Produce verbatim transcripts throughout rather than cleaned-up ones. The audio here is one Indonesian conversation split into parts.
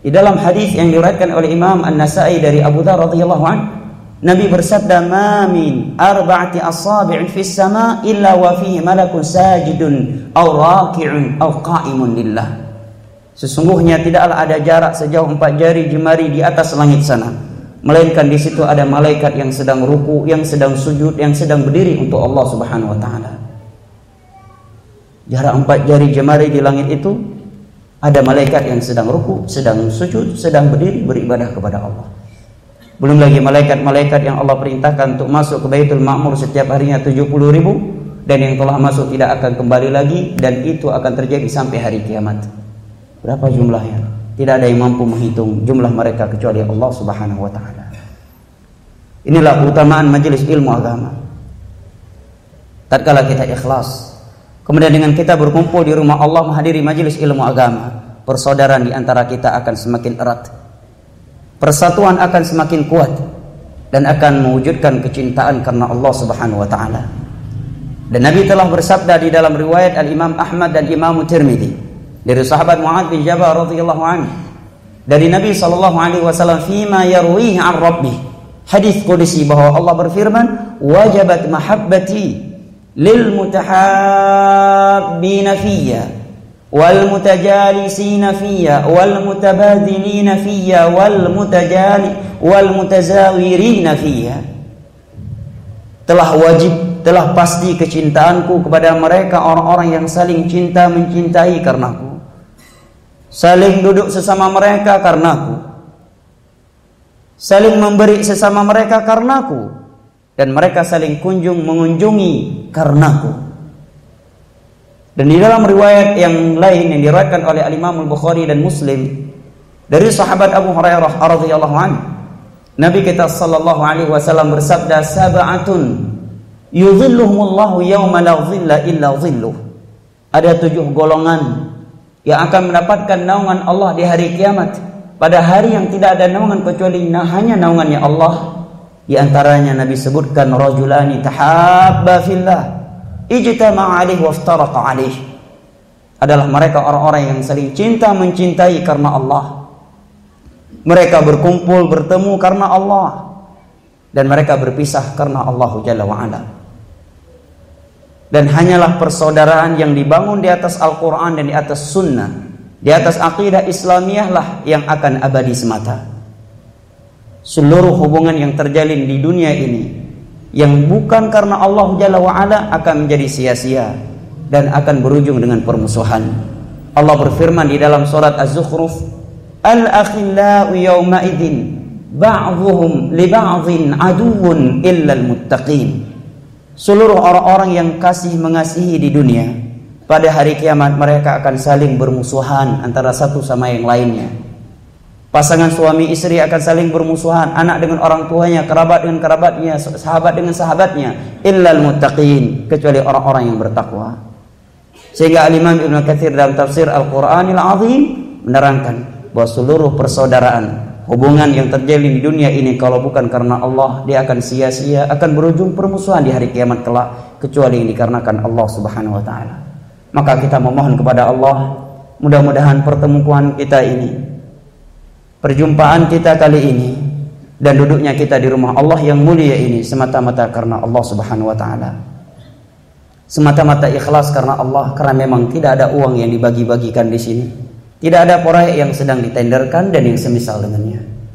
Di dalam hadis yang diriwayatkan oleh Imam An-Nasa'i dari Abu Dzar radhiyallahu anhu, Nabi bersabda, "Ma min arba'ati asabi'in fis sama' illa wa fihi malakun sajidun aw raki'un aw qa'imun lillah." Sesungguhnya tidaklah ada jarak sejauh empat jari jemari di atas langit sana, melainkan di situ ada malaikat yang sedang ruku, yang sedang sujud, yang sedang berdiri untuk Allah Subhanahu wa taala. Jarak empat jari jemari di langit itu ada malaikat yang sedang ruku, sedang sujud, sedang berdiri beribadah kepada Allah. Belum lagi malaikat-malaikat yang Allah perintahkan untuk masuk ke Baitul Ma'mur setiap harinya tujuh puluh ribu, dan yang telah masuk tidak akan kembali lagi, dan itu akan terjadi sampai hari kiamat. Berapa jumlahnya? Tidak ada yang mampu menghitung jumlah mereka kecuali Allah Subhanahu wa taala. Inilah keutamaan majelis ilmu agama. Tatkala kita ikhlas, kemudian dengan kita berkumpul di rumah Allah menghadiri majelis ilmu agama, persaudaraan di antara kita akan semakin erat. Persatuan akan semakin kuat dan akan mewujudkan kecintaan karena Allah Subhanahu wa taala. Dan Nabi telah bersabda di dalam riwayat Al-Imam Ahmad dan Imam Tirmidzi dari sahabat Mu'adz bin Jabal radhiyallahu anhu, dari Nabi sallallahu alaihi wasallam, fima yarwihi an rabbih, hadis qudsi, bahwa Allah berfirman, wajabat mahabbati lil mutahabbina fiyya wal mutajalisina fiyya wal mutabadilina fiyya wal mutajali wal mutazawirina fiyya. Telah wajib, telah pasti kecintaanku kepada mereka orang-orang yang saling cinta mencintai karenaku, saling duduk sesama mereka karenaku, saling memberi sesama mereka karenaku, dan mereka saling kunjung mengunjungi karenaku. Dan di dalam riwayat yang lain yang diriwayatkan oleh Al-Imam Al-Bukhari dan Muslim dari sahabat Abu Hurairah radhiyallahu anhu, Nabi kita sallallahu alaihi wasallam bersabda, sab'atun yudhilluhumullahu yawma la dhilla illa dhilluh. Ada tujuh golongan yang akan mendapatkan naungan Allah di hari kiamat, pada hari yang tidak ada naungan kecuali hanya naungannya Allah. Di antaranya Nabi sebutkan, rajulani tahabba fillah ijtama'a alaihi waftaraqa alaihi. Adalah mereka orang-orang yang saling cinta mencintai karena Allah. Mereka berkumpul bertemu karena Allah, dan mereka berpisah karena Allah Jalla wa Ala. Dan hanyalah persaudaraan yang dibangun di atas Al-Quran dan di atas Sunnah, di atas akidah Islamiyah lah yang akan abadi semata. Seluruh hubungan yang terjalin di dunia ini yang bukan karena Allah Jalla wa Ala akan menjadi sia-sia dan akan berujung dengan permusuhan. Allah berfirman di dalam surat Az-Zukhruf, al-akhillau yawma idzin ba'dhuhum li ba'dhin aduwwun illal muttaqin. Seluruh orang-orang yang kasih mengasihi di dunia, pada hari kiamat mereka akan saling bermusuhan antara satu sama yang lainnya. Pasangan suami istri akan saling bermusuhan, anak dengan orang tuanya, kerabat dengan kerabatnya, sahabat dengan sahabatnya, illal muttaqin, kecuali orang-orang yang bertakwa. Sehingga Al-Imam Ibnu Katsir dalam tafsir Al-Qur'anil Azim menerangkan bahwa seluruh persaudaraan, hubungan yang terjalin di dunia ini, kalau bukan karena Allah, dia akan sia-sia, akan berujung permusuhan di hari kiamat kelak, kecuali yang dikarenakan Allah Subhanahu wa taala. Maka kita memohon kepada Allah, mudah-mudahan pertemuan kita ini, perjumpaan kita kali ini, dan duduknya kita di rumah Allah yang mulia ini semata-mata karena Allah Subhanahu wa taala. Semata-mata ikhlas karena Allah, karena memang tidak ada uang yang dibagi-bagikan di sini. Tidak ada proyek yang sedang ditenderkan dan yang semisal dengannya.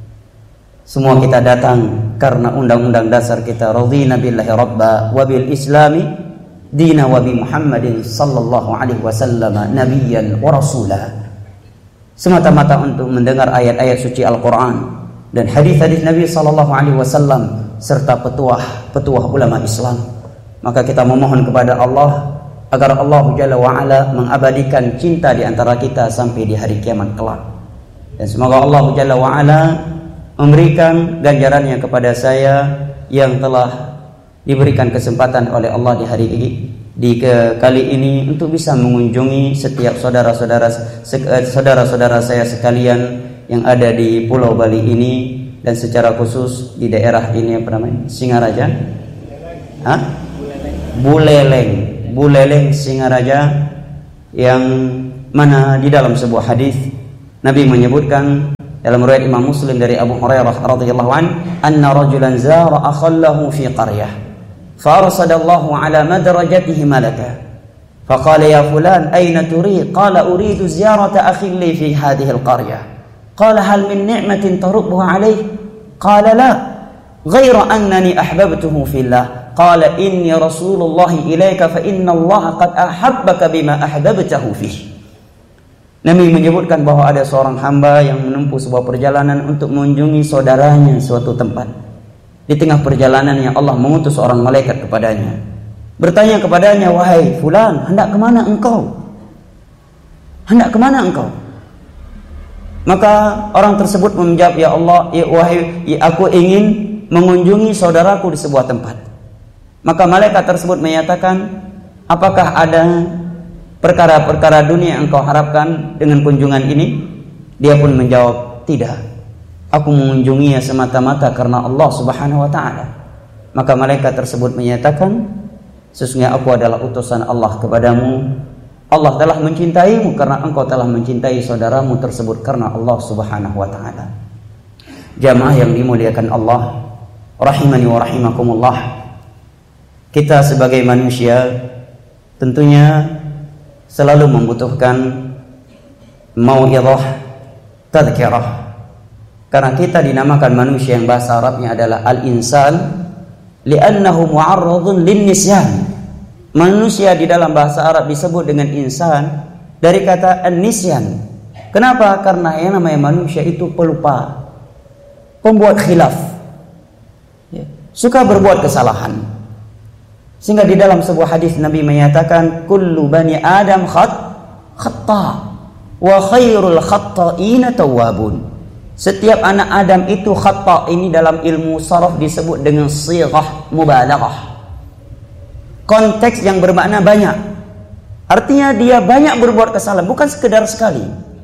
Semua kita datang karena undang-undang dasar kita, radhina billahi rabba wa bil islami dina wa bi Muhammadin sallallahu alaihi wasallam nabiyyan wa rasulah. Semata-mata untuk mendengar ayat-ayat suci Al-Quran dan hadis-hadis Nabi sallallahu alaihi wasallam serta petuah-petuah ulama Islam. Maka kita memohon kepada Allah agar Allah Jalla wa Ala mengabadikan cinta di antara kita sampai di hari kiamat kelak. Dan semoga Allah Jalla wa Ala memberikan ganjarannya kepada saya yang telah diberikan kesempatan oleh Allah di hari ini, di ke, kali ini untuk bisa mengunjungi setiap saudara-saudara saudara-saudara saya sekalian yang ada di Pulau Bali ini, dan secara khusus di daerah ini apa namanya? Singaraja. Hah? Buleleng. Buleleng Singaraja, yang mana di dalam sebuah hadis Nabi menyebutkan dalam riwayat Imam Muslim dari Abu Hurairah radhiyallahu an, anna rajulan zara akhallahu fi qaryah fa arsadallahu ala madrajatihi malaka faqala ya fulan ayna turid qala uridu ziyarata akhi li fi hadhihi alqaryah qala hal min ni'matin tarubbuha alayhi qala la ghayra annani ahbabtuhu fillah qala inni rasulullah ilayka fa inna Allah qad ahabbaka bima ahbabtahu fihi. Nabi menyebutkan bahwa ada seorang hamba yang menempuh sebuah perjalanan untuk mengunjungi saudaranya suatu tempat. Di tengah perjalanannya Allah mengutus seorang malaikat kepadanya, bertanya kepadanya, wahai fulan, hendak kemana engkau? Hendak kemana engkau? Maka orang tersebut menjawab, ya Allah, ya, wahai, ya, aku ingin mengunjungi saudaraku di sebuah tempat. Maka malaikat tersebut menyatakan, apakah ada perkara-perkara dunia yang engkau harapkan dengan kunjungan ini? Dia pun menjawab, tidak. Aku mengunjunginya semata-mata karena Allah Subhanahu wa ta'ala. Maka malaikat tersebut menyatakan, sesungguhnya aku adalah utusan Allah kepadamu. Allah telah mencintaimu karena engkau telah mencintai saudaramu tersebut karena Allah Subhanahu wa ta'ala. Jamaah yang dimuliakan Allah, rahimani wa rahimakumullah. Kita sebagai manusia tentunya selalu membutuhkan mau'izah, tadhkirah. Karena kita dinamakan manusia yang bahasa Arabnya adalah al-insan li'annahu mu'arradun lin-nisyan. Manusia di dalam bahasa Arab disebut dengan insan dari kata an-nisyan. Kenapa? Karena yang namanya manusia itu pelupa, pembuat khilaf, ya, suka berbuat kesalahan. Sehingga di dalam sebuah hadis Nabi menyatakan, kullu bani Adam khat khata wa khairul khata'ina tawwabun. Setiap anak Adam itu khata. Ini dalam ilmu saraf disebut dengan sighah mubalaghah. Konteks yang bermakna banyak. Artinya dia banyak berbuat kesalahan, bukan sekedar sekali.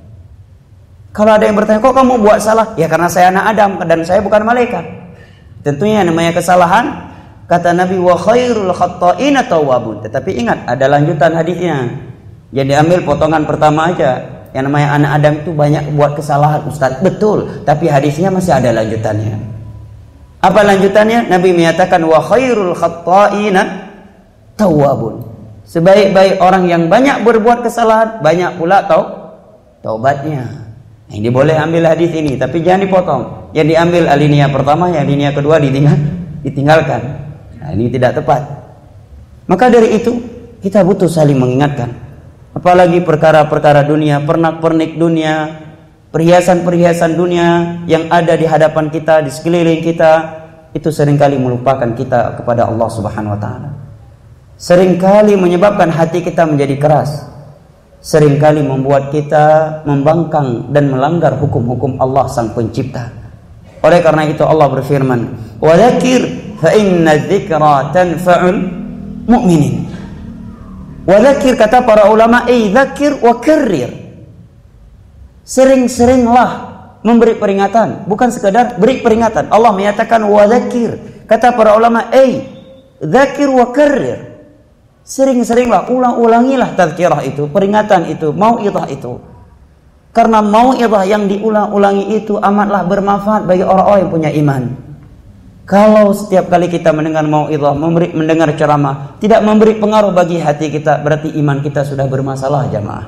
Kalau ada yang bertanya, kok kamu buat salah? Ya karena saya anak Adam dan saya bukan malaikat. Tentunya namanya kesalahan. Kata Nabi, wa khairul khatta'ina tawwabun. Tetapi ingat, ada lanjutan hadisnya. Jadi ambil potongan pertama aja. Yang namanya anak Adam itu banyak buat kesalahan, Ustaz. Betul, tapi hadisnya masih ada lanjutannya. Apa lanjutannya? Nabi menyatakan, wa khairul khatta'ina tawwabun. Sebaik-baik orang yang banyak berbuat kesalahan, banyak pula tau taubatnya. Nah, ini boleh ambil hadis ini, tapi jangan dipotong. Yang diambil alinea pertama, yang alinea kedua ditinggal, ditinggalkan. Nah, ini tidak tepat. Maka dari itu kita butuh saling mengingatkan. Apalagi perkara-perkara dunia, pernak-pernik dunia, perhiasan-perhiasan dunia yang ada di hadapan kita, di sekeliling kita, itu seringkali melupakan kita kepada Allah Subhanahu wa ta'ala. Seringkali menyebabkan hati kita menjadi keras. Seringkali membuat kita membangkang dan melanggar hukum-hukum Allah Sang Pencipta. Oleh karena itu Allah berfirman, wa dzakir fa inna dzikra tanfa'ul mu'minin. Wa dzakir, kata para ulama, ai dzakir wa karrir. Sering-seringlah memberi peringatan, bukan sekadar beri peringatan. Allah menyatakan wa dzakir. Kata para ulama, ai dzakir wa karrir. Sering-seringlah, ulang-ulangilah tazkirah itu, peringatan itu, mau'izah itu. Karena mau'izah yang diulang-ulangi itu amatlah bermanfaat bagi orang-orang yang punya iman. Kalau setiap kali kita mendengar mau'izah, memberi mendengar ceramah, tidak memberi pengaruh bagi hati kita, berarti iman kita sudah bermasalah, jamaah.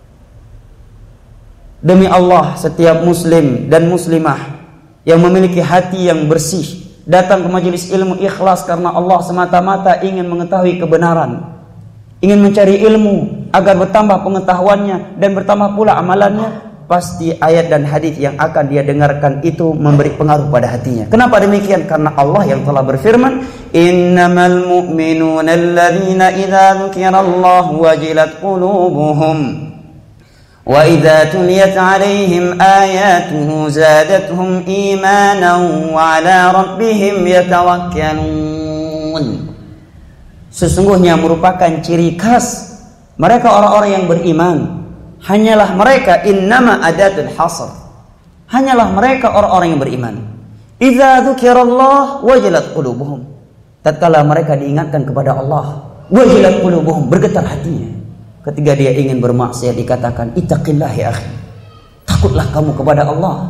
Demi Allah, setiap muslim dan muslimah yang memiliki hati yang bersih, datang ke majelis ilmu ikhlas karena Allah semata-mata ingin mengetahui kebenaran, ingin mencari ilmu agar bertambah pengetahuannya dan bertambah pula amalannya, pasti ayat dan hadis yang akan dia dengarkan itu memberi pengaruh pada hatinya. Kenapa demikian? Karena Allah yang telah berfirman, innamal mu'minuna alladzina idza dzukirallahu wajilat qulubuhum wa idza tuliyat 'alaihim ayatuhu zadatuhum imanan wa 'ala rabbihim yatawakkalun. Sesungguhnya merupakan ciri khas mereka orang-orang yang beriman, hanyalah mereka, innama adatul hasr, hanyalah mereka orang-orang yang beriman. Idza dzukirallah wajilat qulubuhum. Tatkala mereka diingatkan kepada Allah, wajilat qulubuhum, bergetar hatinya. Ketika dia ingin bermaksiat dikatakan ittaqillah ya akhi, takutlah kamu kepada Allah.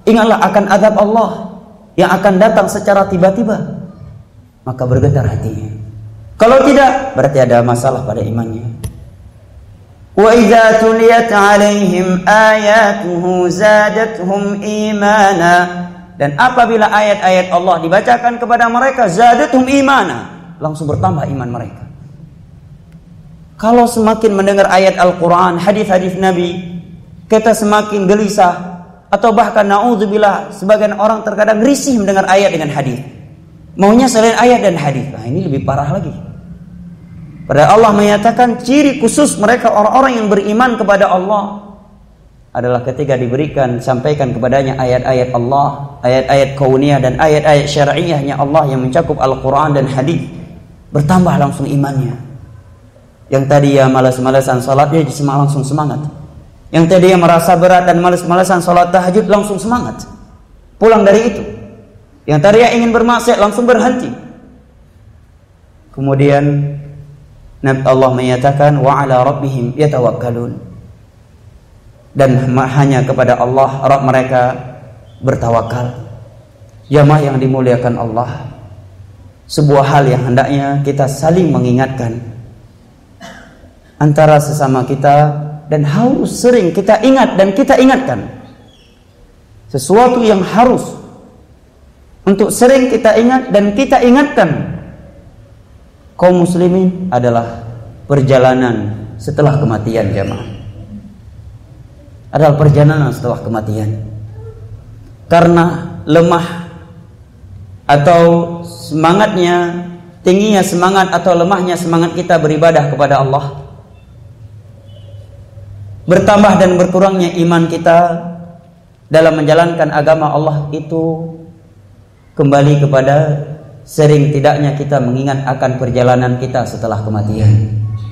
ingatlah akan azab Allah yang akan datang secara tiba-tiba, maka bergetar hatinya. Kalau tidak, berarti ada masalah pada imannya. Wa idza tuliyat 'alaihim ayatuhu zadatuhum imana, dan apabila ayat-ayat Allah dibacakan kepada mereka, zadatuhum imana, langsung bertambah iman mereka. Kalau semakin mendengar ayat Al-Quran, hadis-hadis Nabi, kita semakin gelisah, atau bahkan na'udzubillah, sebagian orang terkadang risih mendengar ayat dengan hadis, maunya selain ayat dan hadis. Nah, ini lebih parah lagi. Padahal Allah menyatakan ciri khusus mereka orang-orang yang beriman kepada Allah adalah ketika diberikan, sampaikan kepadanya ayat-ayat Allah, ayat-ayat kauniyah dan ayat-ayat syar'iyahnya Allah yang mencakup Al-Quran dan hadis, bertambah langsung imannya. Yang tadi ya malas-malasan salatnya jadi langsung semangat. Yang tadi ya merasa berat dan malas-malasan salat tahajud langsung semangat. Pulang dari itu. Yang tadi ya ingin bermaksiat langsung berhenti. Kemudian Allah menyatakan wa 'ala rabbihim yatawakkalun, dan hanya kepada Allah Rabb mereka bertawakal. Jamaah yang dimuliakan Allah, sebuah hal yang hendaknya kita saling mengingatkan antara sesama kita, dan harus sering kita ingat dan kita ingatkan. Sesuatu yang harus untuk sering kita ingat dan kita ingatkan kaum muslimin adalah perjalanan setelah kematian. Jamaah, adalah perjalanan setelah kematian. Karena lemah atau semangatnya, tingginya semangat atau lemahnya semangat kita beribadah kepada Allah, bertambah dan berkurangnya iman kita dalam menjalankan agama Allah itu kembali kepada sering tidaknya kita mengingat akan perjalanan kita setelah kematian.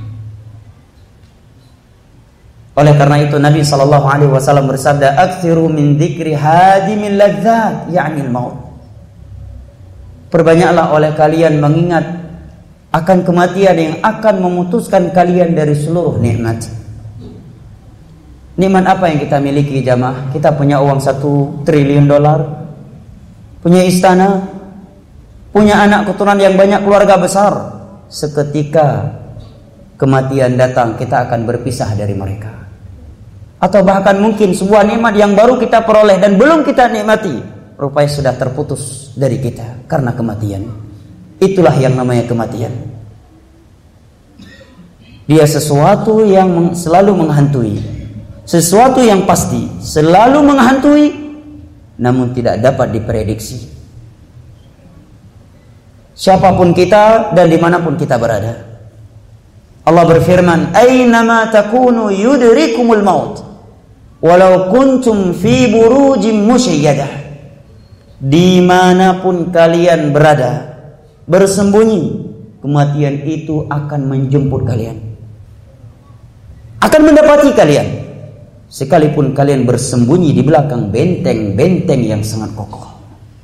Oleh karena itu Nabi sallallahu alaihi wasallam bersabda, "Aktsiru min dzikri hadimil ladzat, ya'ni al-maut." Perbanyaklah oleh kalian mengingat akan kematian yang akan memutuskan kalian dari seluruh nikmat. Nikmat apa yang kita miliki jamaah? Kita punya uang satu triliun dolar, punya istana, punya anak keturunan yang banyak, keluarga besar. Seketika kematian datang, kita akan berpisah dari mereka. Atau bahkan mungkin sebuah nikmat yang baru kita peroleh dan belum kita nikmati, rupanya sudah terputus dari kita karena kematian. Itulah yang namanya kematian. Dia sesuatu yang selalu menghantui, sesuatu yang pasti, selalu menghantui, namun tidak dapat diprediksi. Siapapun kita dan dimanapun kita berada, Allah berfirman, "Aynama takunu yudrikumul maut, walau kuntum fi burujim musyayyadah." Dimanapun kalian berada, bersembunyi, kematian itu akan menjemput kalian, akan mendapati kalian, sekalipun kalian bersembunyi di belakang benteng-benteng yang sangat kokoh.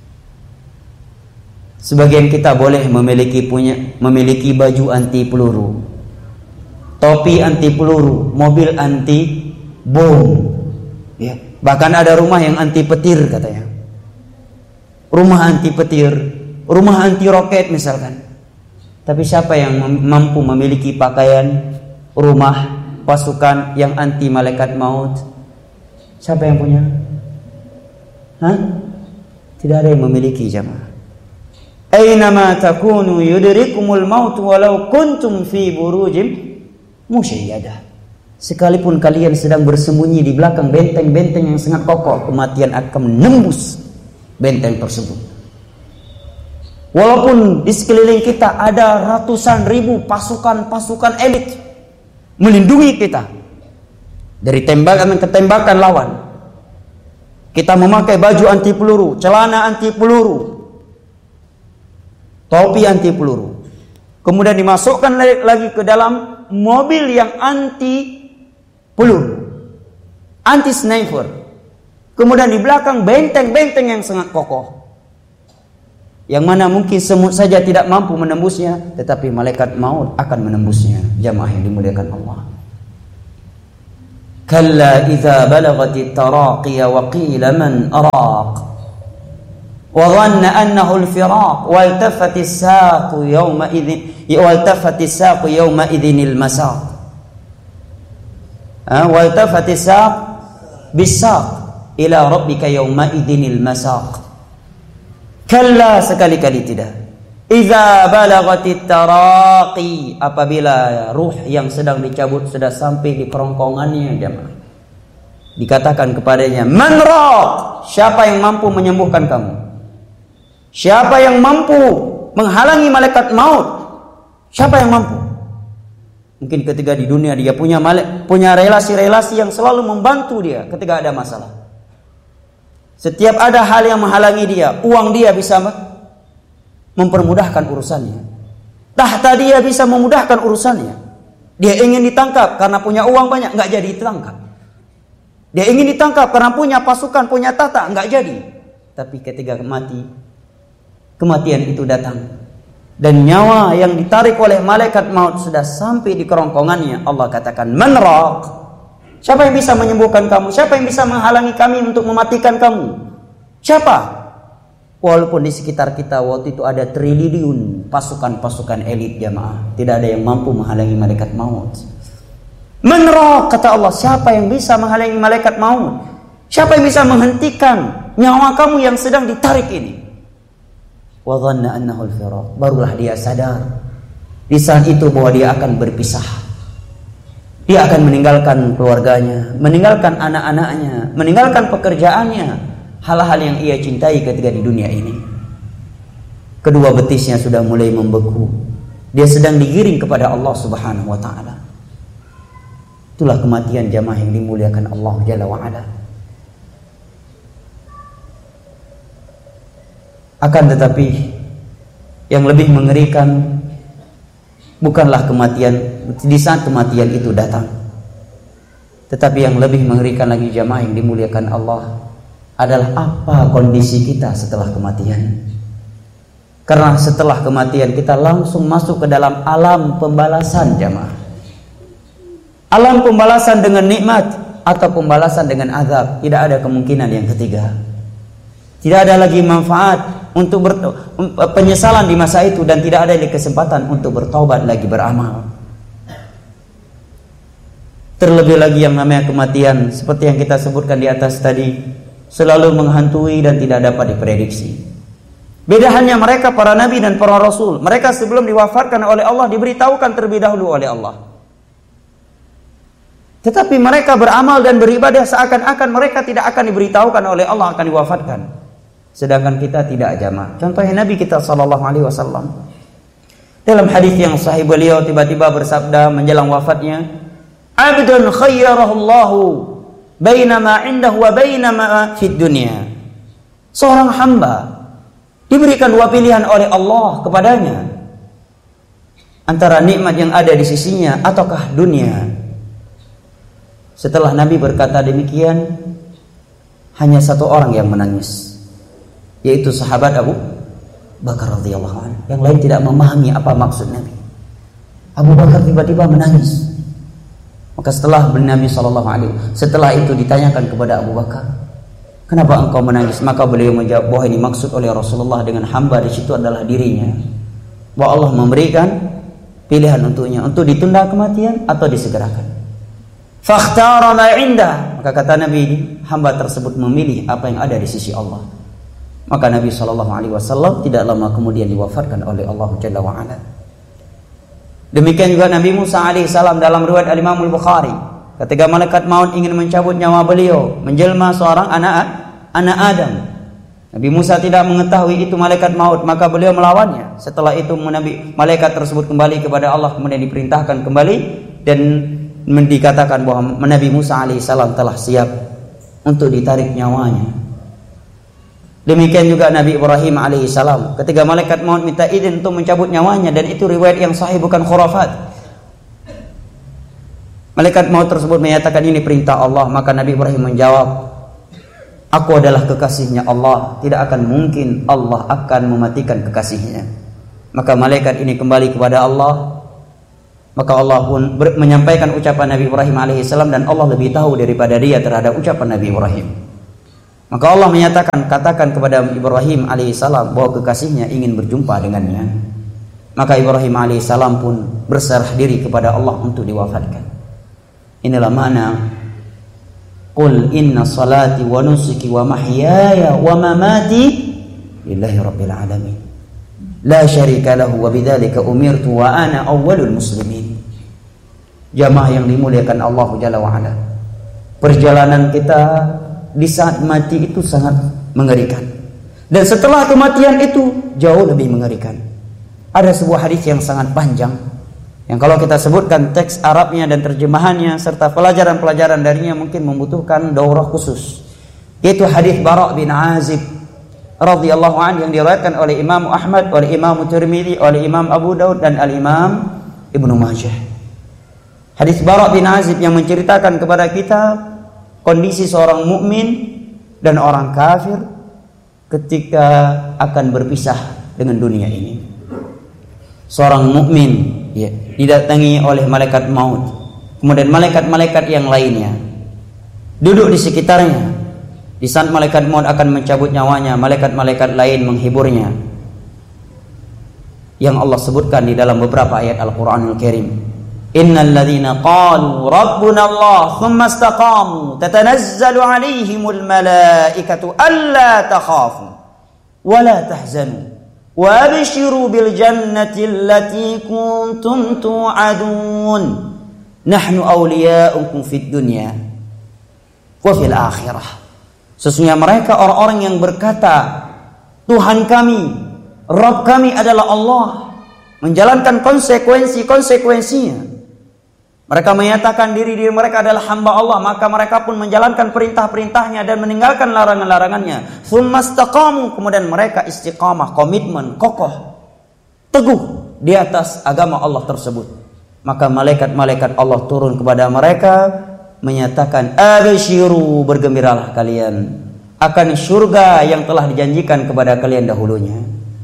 Sebagian kita boleh memiliki punya memiliki baju anti peluru, topi anti peluru, mobil anti bom, ya. Bahkan ada rumah yang anti petir katanya, rumah anti petir, rumah anti roket misalkan. Tapi siapa yang mampu memiliki pakaian, rumah, pasukan yang anti malaikat maut? Siapa yang punya? Hah? Tidak ada yang memiliki jamaah. Aynama takunu yudrikumul maut walau kuntum fi burujim musyayyadah. Sekalipun kalian sedang bersembunyi di belakang benteng-benteng yang sangat kokoh, kematian akan menembus benteng tersebut. Walaupun di sekeliling kita ada ratusan ribu pasukan-pasukan elit melindungi kita dari tembakan ke tembakan lawan. Kita memakai baju anti peluru, celana anti peluru, topi anti peluru, kemudian dimasukkan lagi ke dalam mobil yang anti peluru, anti sniper, kemudian di belakang benteng-benteng yang sangat kokoh, yang mana mungkin semut saja tidak mampu menembusnya, tetapi malaikat maut akan menembusnya. Jamaah yang dimuliakan Allah, Kalla idza balagatit taraqiya wa qila man araq wa dhanna annahu al-firaq waltafatis saqu yawma idzin waltafatis saqu yawma idzinil masaq. Ah, waltafatis saq bisaq ila rabbika yawma idzinil masaq. Kalla, sekali-kali tidak. Idza balagatit taraqi, apabila ruh yang sedang dicabut sudah sampai di kerongkongannya, jemaah, dikatakan kepadanya, man raq, siapa yang mampu menyembuhkan kamu? Siapa yang mampu menghalangi malaikat maut? Siapa yang mampu? Mungkin ketika di dunia dia punya malaikat, punya relasi-relasi yang selalu membantu dia ketika ada masalah. Setiap ada hal yang menghalangi dia, uang dia bisa mempermudahkan urusannya. Tahta dia bisa memudahkan urusannya. Dia ingin ditangkap karena punya uang banyak, nggak jadi ditangkap. Dia ingin ditangkap karena punya pasukan, punya tahta, nggak jadi. Tapi ketika mati, kematian itu datang, dan nyawa yang ditarik oleh malaikat maut sudah sampai di kerongkongannya, Allah katakan, man raq, siapa yang bisa menyembuhkan kamu? Siapa yang bisa menghalangi kami untuk mematikan kamu? Siapa? Walaupun di sekitar kita waktu itu ada triliun pasukan-pasukan elit, jamaah, tidak ada yang mampu menghalangi malaikat maut. Man raq, kata Allah, siapa yang bisa menghalangi malaikat maut? Siapa yang bisa menghentikan nyawa kamu yang sedang ditarik ini? Wa dhanna annahu al-firaq, barulah dia sadar di saat itu bahwa dia akan berpisah. Dia akan meninggalkan keluarganya, meninggalkan anak-anaknya, meninggalkan pekerjaannya, hal-hal yang ia cintai ketika di dunia ini. Kedua betisnya sudah mulai membeku. Dia sedang digiring kepada Allah Subhanahu wa taala. Itulah kematian jamaah yang dimuliakan Allah Jalla wa ala. Akan tetapi yang lebih mengerikan bukanlah kematian di saat kematian itu datang, tetapi yang lebih mengerikan lagi jamaah yang dimuliakan Allah adalah apa kondisi kita setelah kematian. Karena setelah kematian kita langsung masuk ke dalam alam pembalasan jamaah. Alam pembalasan dengan nikmat atau pembalasan dengan azab. Tidak ada kemungkinan yang ketiga. Tidak ada lagi manfaat untuk penyesalan di masa itu, dan tidak ada lagi kesempatan untuk bertaubat lagi, beramal. Terlebih lagi yang namanya kematian, seperti yang kita sebutkan di atas tadi, selalu menghantui dan tidak dapat diprediksi. Beda hanya mereka para nabi dan para rasul. Mereka sebelum diwafatkan oleh Allah diberitahukan terlebih dahulu oleh Allah. Tetapi mereka beramal dan beribadah seakan-akan mereka tidak akan diberitahukan oleh Allah akan diwafatkan. Sedangkan kita tidak, jamaah. Contohnya Nabi kita sallallahu alaihi wasallam. Dalam hadis yang sahih, beliau tiba-tiba bersabda menjelang wafatnya, "Abdun khayyarahu Allahu baina ma indahu wa baina ma fid dunya." Seorang hamba diberikan dua pilihan oleh Allah kepadanya, antara nikmat yang ada di sisinya ataukah dunia. Setelah Nabi berkata demikian, hanya satu orang yang menangis, yaitu sahabat Abu Bakar radhiyallahu anhu. Yang lain tidak memahami apa maksud Nabi. Abu Bakar tiba-tiba menangis. Maka setelah Nabi sallallahu alaihi wasallam setelah itu ditanyakan kepada Abu Bakar, "Kenapa engkau menangis?" Maka beliau menjawab bahwa ini maksud oleh Rasulullah dengan hamba di situ adalah dirinya. Bahwa Allah memberikan pilihan untuknya untuk ditunda kematian atau disegerakan. Fakhtara ma indah, maka kata Nabi, hamba tersebut memilih apa yang ada di sisi Allah. Maka Nabi sallallahu alaihi wasallam tidak lama kemudian diwafatkan oleh Allah Jalla wa ala. Demikian juga Nabi Musa alaihissalam dalam riwayat Al-Imam Al-Bukhari, ketika malaikat maut ingin mencabut nyawa beliau, menjelma seorang anak anak Adam. Nabi Musa tidak mengetahui itu malaikat maut, maka beliau melawannya. Setelah itu Nabi malaikat tersebut kembali kepada Allah, kemudian diperintahkan kembali dan dikatakan bahwa Nabi Musa alaihissalam telah siap untuk ditarik nyawanya. Demikian juga Nabi Ibrahim alaihissalam, ketika malaikat maut minta izin untuk mencabut nyawanya, dan itu riwayat yang sahih bukan khurafat. Malaikat maut tersebut menyatakan ini perintah Allah, maka Nabi Ibrahim menjawab, "Aku adalah kekasihnya Allah, tidak akan mungkin Allah akan mematikan kekasihnya." Maka malaikat ini kembali kepada Allah. Maka Allah pun ber- menyampaikan ucapan Nabi Ibrahim alaihissalam, dan Allah lebih tahu daripada dia terhadap ucapan Nabi Ibrahim. Maka Allah menyatakan, katakan kepada Ibrahim alaihissalam bahwa kekasihnya ingin berjumpa dengannya. Maka Ibrahim alaihissalam pun berserah diri kepada Allah untuk diwafatkan. Inilah makna Qul inna salati wa nusuki wa mahyaya wa mamati lillahi rabbil alamin la syarika lahu wa bidzalika umirtu wa ana awwalul muslimin. Jamaah yang dimuliakan Allah Jalla wa Ala, perjalanan kita di saat mati itu sangat mengerikan, dan setelah kematian itu jauh lebih mengerikan. Ada sebuah hadis yang sangat panjang, yang kalau kita sebutkan teks Arabnya dan terjemahannya serta pelajaran-pelajaran darinya mungkin membutuhkan daurah khusus, yaitu hadis Bara' bin Azib radhiyallahu anhu yang diriwayatkan oleh Imam Ahmad, oleh Imam Tirmidzi, oleh Imam Abu Daud dan Al-Imam Ibnu Majah. Hadis Bara' bin Azib yang menceritakan kepada kita kondisi seorang mukmin dan orang kafir ketika akan berpisah dengan dunia ini. Seorang mukmin ya, didatangi oleh malaikat maut, kemudian malaikat-malaikat yang lainnya duduk di sekitarnya. Di saat malaikat maut akan mencabut nyawanya, malaikat-malaikat lain menghiburnya, yang Allah sebutkan di dalam beberapa ayat Al-Qur'anul Karim. Innal ladzina qalu rabbuna Allah tsumma istaqamu tatanazzalu 'alaihimul malaikatu alla takhafu wa la tahzanu wa abshiru bil jannati allati kuntum tu'adun nahnu awliya'ukum fid dunya wa fil akhirah. Sesungguhnya mereka orang-orang yang berkata, Tuhan kami, Rabb kami adalah Allah, menjalankan konsekuensi-konsekuensinya. Mereka menyatakan diri diri mereka adalah hamba Allah, maka mereka pun menjalankan perintah-perintahnya dan meninggalkan larangan-larangannya. Tsumma istaqamu, kemudian mereka istiqamah, komitmen, kokoh, teguh di atas agama Allah tersebut. Maka malaikat-malaikat Allah turun kepada mereka menyatakan, abshiru, bergembiralah kalian akan surga yang telah dijanjikan kepada kalian dahulunya.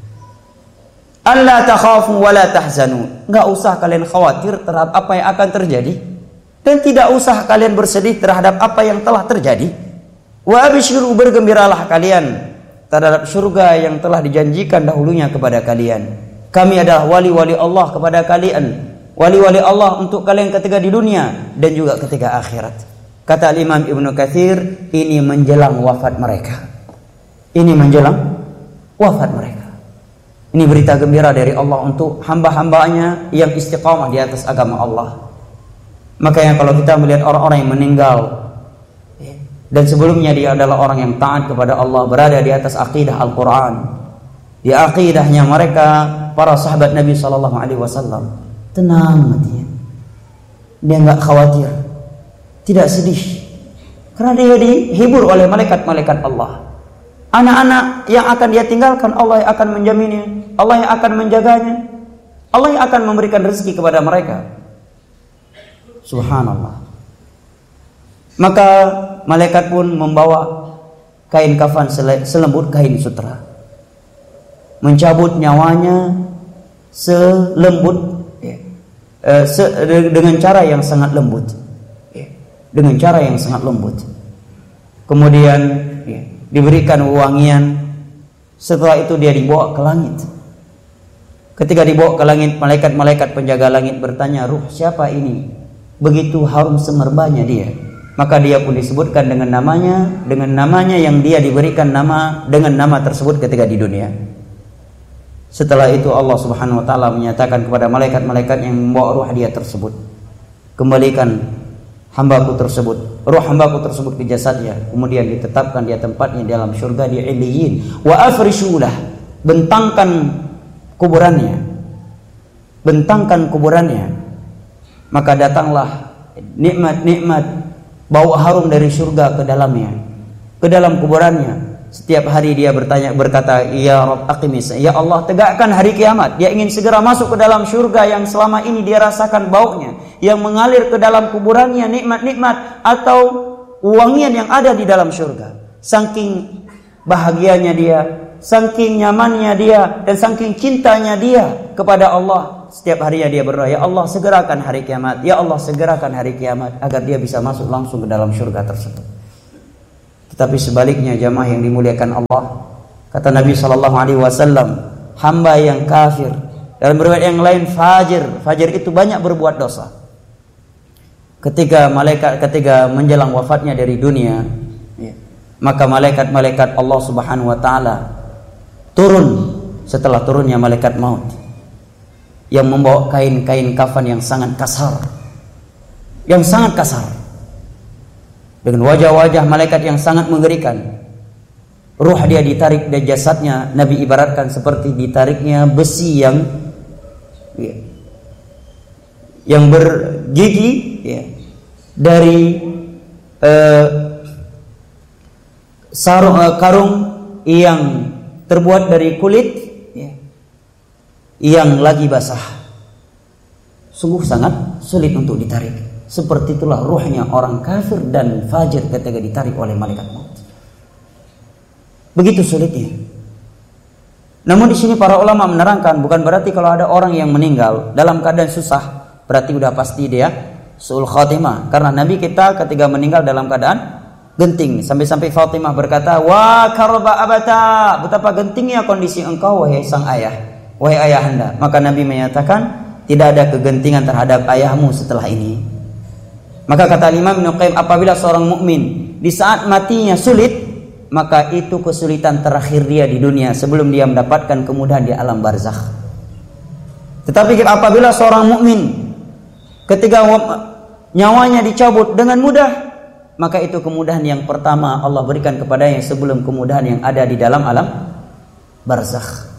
Alla takhafu wa la tahzanu, enggak usah kalian khawatir terhadap apa yang akan terjadi, dan tidak usah kalian bersedih terhadap apa yang telah terjadi. Wa abshiru, bergembiralah kalian terhadap surga yang telah dijanjikan dahulunya kepada kalian. Kami adalah wali-wali Allah kepada kalian, wali-wali Allah untuk kalian ketika di dunia dan juga ketika akhirat. Kata Imam Ibnu Katsir, ini menjelang wafat mereka. Ini menjelang wafat mereka. Ini berita gembira dari Allah untuk hamba-hambanya yang istiqamah di atas agama Allah. Makanya kalau kita melihat orang-orang yang meninggal dan sebelumnya dia adalah orang yang taat kepada Allah, berada di atas akidah Al-Quran, di akidahnya mereka para sahabat Nabi Sallallahu Alaihi Wasallam, tenang hatinya, dia nggak khawatir, tidak sedih, karena dia dihibur oleh malaikat-malaikat Allah. Anak-anak yang akan dia tinggalkan, Allah yang akan menjaminnya, Allah yang akan menjaganya, Allah yang akan memberikan rezeki kepada mereka. Subhanallah. Maka malaikat pun membawa kain kafan selembut kain sutra, mencabut nyawanya selembut ya, eh, se, dengan cara yang sangat lembut, ya, dengan cara yang sangat lembut. Kemudian ya, diberikan wewangian. Setelah itu dia dibawa ke langit. Ketika dibawa ke langit, malaikat-malaikat penjaga langit bertanya, ruh siapa ini? Begitu harum semerbanya dia. Maka dia pun disebutkan dengan namanya, dengan namanya yang dia diberikan nama dengan nama tersebut ketika di dunia. Setelah itu Allah Subhanahu wa taala menyatakan kepada malaikat-malaikat yang membawa ruh dia tersebut, kembalikan hambaku tersebut, ruh hambaku tersebut ke jasadnya, kemudian ditetapkan dia tempatnya dalam syurga di Illiyin. Wa afrishulah, bentangkan kuburannya, bentangkan kuburannya. Maka datanglah nikmat-nikmat bau harum dari surga ke dalamnya, ke dalam kuburannya. Setiap hari dia bertanya, berkata, ya Rabb aqimis, ya Allah tegakkan hari kiamat. Dia ingin segera masuk ke dalam surga yang selama ini dia rasakan baunya, yang mengalir ke dalam kuburannya, nikmat-nikmat atau wangian yang ada di dalam surga. Saking bahagianya dia, saking nyamannya dia, dan saking cintanya dia kepada Allah, setiap harinya dia berdoa, ya Allah segerakan hari kiamat, ya Allah segerakan hari kiamat, agar dia bisa masuk langsung ke dalam surga tersebut. Tetapi sebaliknya jamaah yang dimuliakan Allah, kata Nabi shallallahu alaihi wasallam, hamba yang kafir, dalam riwayat yang lain fajir, fajir itu banyak berbuat dosa. Ketika malaikat ketika menjelang wafatnya dari dunia, ya, maka malaikat-malaikat Allah Subhanahu wa taala turun setelah turunnya malaikat maut yang membawa kain-kain kafan yang sangat kasar, yang sangat kasar, dengan wajah-wajah malaikat yang sangat mengerikan. Ruh dia ditarik dari jasadnya, Nabi ibaratkan seperti ditariknya besi yang ya, yang bergigi ya, dari uh, sarung uh, karung yang terbuat dari kulit ya, yang lagi basah. Sungguh sangat sulit untuk ditarik. Seperti itulah ruhnya orang kafir dan fajir ketika ditarik oleh malaikat maut. Begitu sulitnya. Namun di sini para ulama menerangkan, bukan berarti kalau ada orang yang meninggal dalam keadaan susah berarti udah pasti dia su'ul khatimah. Karena Nabi kita ketika meninggal dalam keadaan genting, sampai-sampai Fatimah berkata, "Wa karba abata," betapa gentingnya kondisi engkau wahai sang ayah, wahai ayahanda. Maka Nabi menyatakan, tidak ada kegentingan terhadap ayahmu setelah ini. Maka kata Imam Ibnu Qayyim, apabila seorang mukmin di saat matinya sulit, maka itu kesulitan terakhir dia di dunia sebelum dia mendapatkan kemudahan di alam barzakh. Tetapi apabila seorang mukmin ketika nyawanya dicabut dengan mudah, maka itu kemudahan yang pertama Allah berikan kepadanya sebelum kemudahan yang ada di dalam alam barzakh.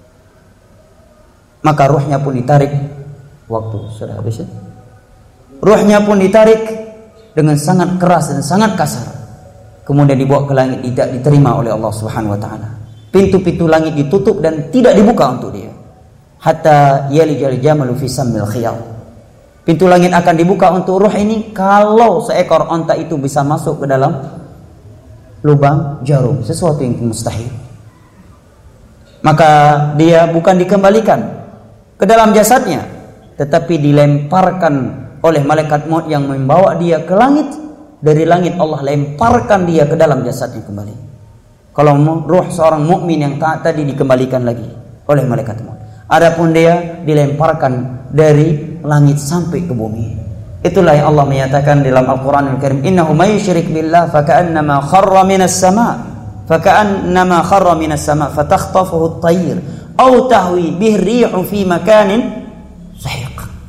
Maka ruhnya pun ditarik. Waktu sudah habis ya? Ruhnya pun ditarik dengan sangat keras dan sangat kasar. Kemudian dibawa ke langit, tidak diterima oleh Allah Subhanahu wa taala. Pintu-pintu langit ditutup dan tidak dibuka untuk dia. Hatta yalijal jamalu fi sammil khiyal. Pintu langit akan dibuka untuk ruh ini kalau seekor onta itu bisa masuk ke dalam lubang jarum, sesuatu yang mustahil. Maka dia bukan dikembalikan ke dalam jasadnya, tetapi dilemparkan oleh malaikat maut yang membawa dia ke langit. Dari langit Allah lemparkan dia ke dalam jasadnya kembali. Kalau ruh seorang mukmin yang taat tadi dikembalikan lagi oleh malaikat maut. Adapun dia dilemparkan dari langit sampai ke bumi. Itulah yang Allah menyatakan dalam Al-Qur'an Al-Karim, "Innahu may yusyrik billah faka'annama kharra minas sama' faka'annama kharra minas sama' fatakhtafuhu at-tayr aw tahwi bihi ar-rihu fi makanin sahiq."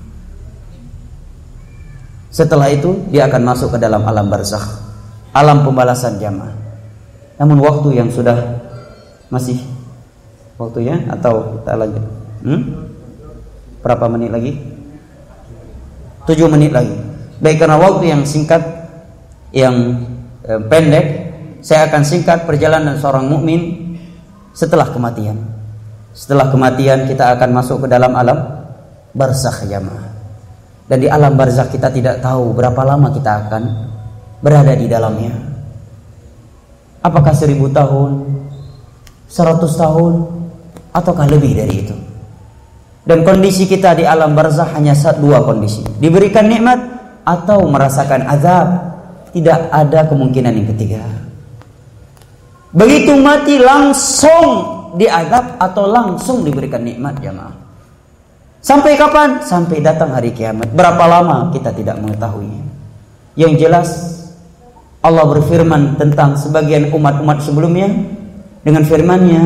Setelah itu dia akan masuk ke dalam alam barzakh, alam pembalasan jamaah. Namun waktu yang sudah masih waktunya atau kita lanjut? Hmm? Berapa menit lagi? Tujuh menit lagi. Baik, karena waktu yang singkat, yang eh, pendek, saya akan singkat perjalanan seorang mukmin setelah kematian. Setelah kematian kita akan masuk ke dalam alam barzakh jamaah. Dan di alam barzakh kita tidak tahu berapa lama kita akan berada di dalamnya. Apakah seribu tahun, seratus tahun, ataukah lebih dari itu? Dan kondisi kita di alam barzakh hanya satu dua kondisi: diberikan nikmat atau merasakan azab. Tidak ada kemungkinan yang ketiga. Begitu mati langsung diazab atau langsung diberikan nikmat jamaah. Sampai kapan? Sampai datang hari kiamat. Berapa lama kita tidak mengetahuinya. Yang jelas Allah berfirman tentang sebagian umat-umat sebelumnya dengan firman-Nya,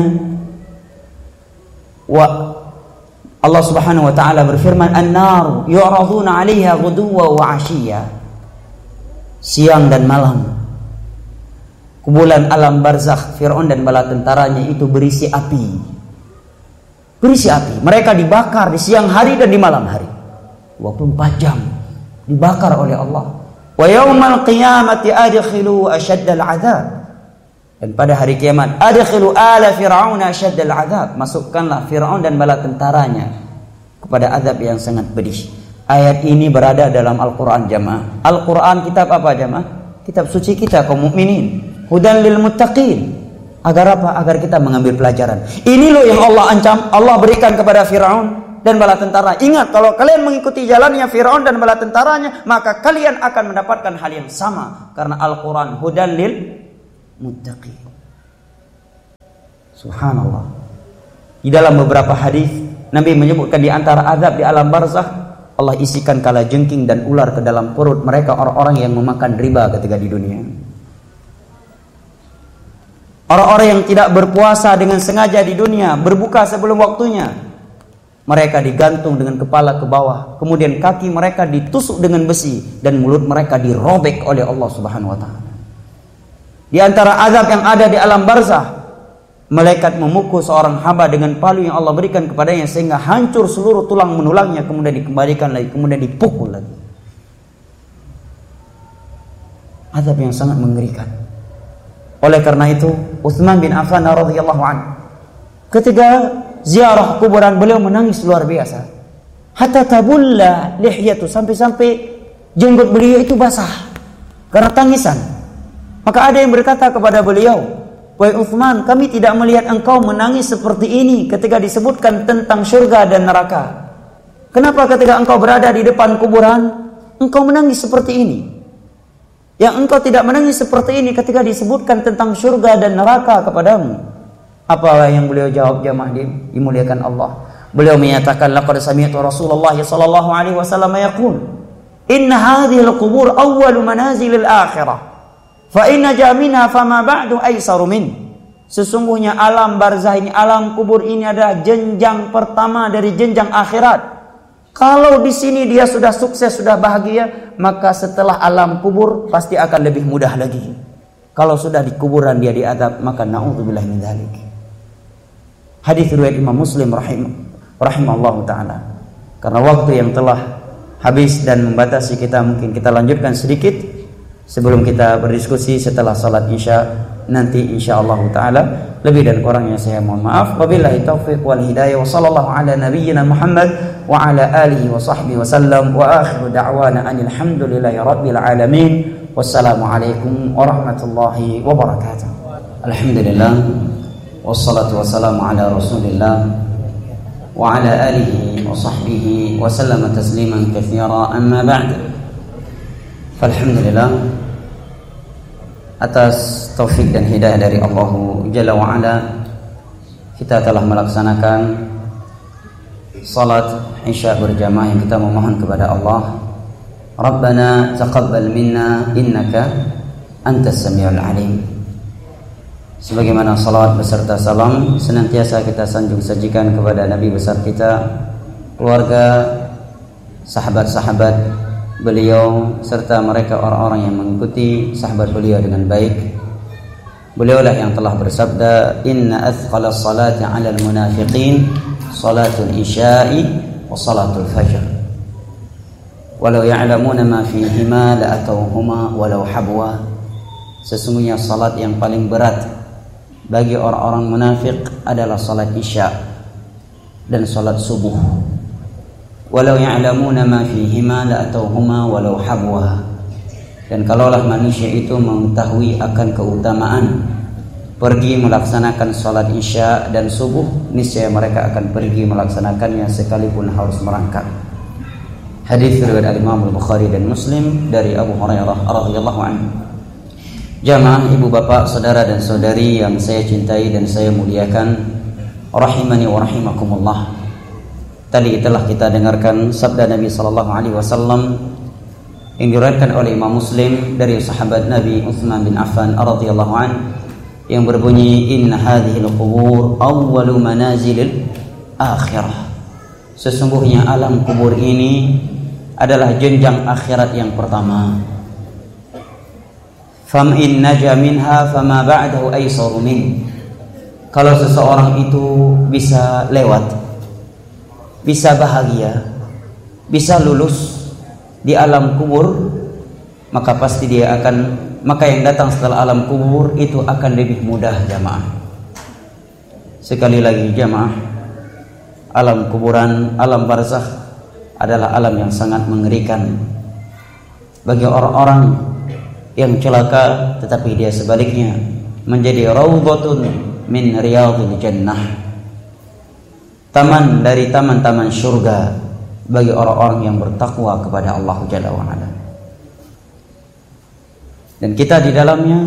wa Allah Subhanahu wa taala berfirman, "An-nar yu'raduna 'alaiha ghuduwwan wa 'ashiyya." Siang dan malam. Kumpulan alam barzakh, Firaun dan bala tentaranya itu berisi api. Berisi api. Mereka dibakar di siang hari dan di malam hari. dua puluh empat jam dibakar oleh Allah. Wa yaumal qiyamati adkhilu ashaddal 'adzab. Dan pada hari kiamat, adkhilu ala fir'auna ashaddal 'adzab. Masukkanlah Firaun dan bala tentaranya kepada azab yang sangat pedih. Ayat ini berada dalam Al-Qur'an jamaah. Al-Qur'an kitab apa jamaah? Kitab suci kita kaum mukminin. Hudan lil muttaqin. Agar apa? Agar kita mengambil pelajaran. Ini loh yang Allah ancam, Allah berikan kepada Firaun. dan bala tentara. Ingat, kalau kalian mengikuti jalannya Fir'aun dan bala tentaranya, maka kalian akan mendapatkan hal yang sama. Karena Al-Quran hudan lil muttaqin. Subhanallah. Di dalam beberapa hadis Nabi menyebutkan di antara azab di alam barzakh, Allah isikan kalajengking dan ular ke dalam perut mereka orang-orang yang memakan riba ketika di dunia. Orang-orang yang tidak berpuasa dengan sengaja di dunia, berbuka sebelum waktunya, mereka digantung dengan kepala ke bawah, kemudian kaki mereka ditusuk dengan besi dan mulut mereka dirobek oleh Allah Subhanahu wa taala. Di antara azab yang ada di alam barzakh, malaikat memukul seorang hamba dengan palu yang Allah berikan kepadanya sehingga hancur seluruh tulang menulangnya, kemudian dikembalikan lagi, kemudian dipukul lagi. Azab yang sangat mengerikan. Oleh karena itu, Utsman bin Affan radhiyallahu anhu ketika ziarah kuburan beliau menangis luar biasa. Hatta tabulla lihyatu, sampai-sampai jenggot beliau itu basah karena tangisan. Maka ada yang berkata kepada beliau, "Wahai Utsman, kami tidak melihat engkau menangis seperti ini ketika disebutkan tentang surga dan neraka. Kenapa ketika engkau berada di depan kuburan engkau menangis seperti ini? Yang engkau tidak menangis seperti ini ketika disebutkan tentang surga dan neraka kepadamu?" Apa yang beliau jawab jamaah dimuliakan Allah? Beliau menyatakan, "Laqad sami'tu Rasulullah sallallahu alaihi wasallam yaqul, inna hadhihi al-qubur awwalu manazilil akhirah, fa inna jaminha fama ba'du aisaru min." Sesungguhnya alam barzah ini, alam kubur ini adalah jenjang pertama dari jenjang akhirat. Kalau di sini dia sudah sukses, sudah bahagia, maka setelah alam kubur pasti akan lebih mudah lagi. Kalau sudah di kuburan dia diadab, maka na'udzubillah min dzalik. Hadis riwayat Imam Muslim rahim rahimallahu taala. Karena waktu yang telah habis dan membatasi kita, mungkin kita lanjutkan sedikit sebelum kita berdiskusi setelah salat Isya nanti insyaallah taala. Lebih dan kurangnya saya mohon maaf. Wabillahi taufiq wal hidayah. Wa sallallahu ala nabiyyina Muhammad wa ala alihi wa sahbihi wasallam. Wa akhiru da'wana anil hamdulillahi rabbil alamin. Wassalamu alaikum warahmatullahi wabarakatuh. Alhamdulillah, wassalatu wassalamu ala rasulillah wa ala alihi wa sahbihi wa sallama tasliman katsira, amma ba'd. Alhamdulillah, atas taufik dan hidayah dari Allah Jalla wa Ala, kita telah melaksanakan salat Isya berjamaah yang kita memohon kepada Allah, Rabbana taqabbal minna innaka antas samiul alim. Sebagaimana salawat beserta salam senantiasa kita sanjung sajikan kepada Nabi besar kita, keluarga, sahabat-sahabat beliau serta mereka orang-orang yang mengikuti sahabat beliau dengan baik. Beliaulah yang telah bersabda, "Inna athqala salati 'alal munafiqin salatul isya'i wa salatul fajr. Walau ya'lamuna ma fihima la atawhuma walau habwa." Sesungguhnya salat yang paling berat bagi orang-orang munafik adalah salat isya dan salat subuh. Walau ya'lamuna ma fihima la atawhuma walau habwa. Dan kalaulah manusia itu mengetahui akan keutamaan pergi melaksanakan salat isya dan subuh, niscaya mereka akan pergi melaksanakannya sekalipun harus merangkak. Hadis riwayat Imam Bukhari dan Muslim dari Abu Hurairah radhiyallahu anhu. Jamaah ibu bapak, saudara dan saudari yang saya cintai dan saya muliakan, rahimani wa rahimakumullah. Tadi telah kita dengarkan sabda Nabi sallallahu alaihi wasallam yang diriwayatkan oleh Imam Muslim dari sahabat Nabi Utsman bin Affan radhiyallahu anhu yang berbunyi, inna hadhil qubur awwalu manazilil akhirah. Sesungguhnya alam kubur ini adalah jenjang akhirat yang pertama. Fam in naja minha fama ba'dahu aisaru min. Kalau seseorang itu bisa lewat, bisa bahagia, bisa lulus di alam kubur, maka pasti dia akan, maka yang datang setelah alam kubur itu akan lebih mudah jamaah. Sekali lagi jamaah, alam kuburan, alam barzakh adalah alam yang sangat mengerikan bagi orang-orang yang celaka, tetapi dia sebaliknya menjadi raudhatun min riyadil jannah. taman dari taman-taman surga bagi orang-orang yang bertakwa kepada Allah Jalla wa Ala. Dan kita di dalamnya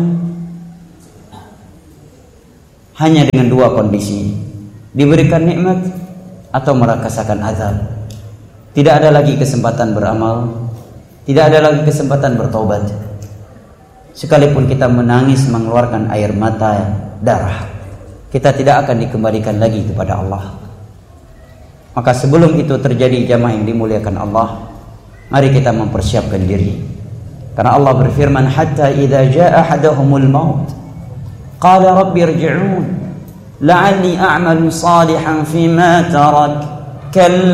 hanya dengan dua kondisi, diberikan nikmat atau merasakan azab. Tidak ada lagi kesempatan beramal, tidak ada lagi kesempatan bertobat. Sekalipun kita menangis mengeluarkan air mata darah, kita tidak akan dikembalikan lagi kepada Allah. Maka sebelum itu terjadi jamaah yang dimuliakan Allah, mari kita mempersiapkan diri. Karena Allah berfirman, hatta idza jaa ahaduhumul maut qala rabbi irji'un la'alli a'malu salihan fima tarak kalla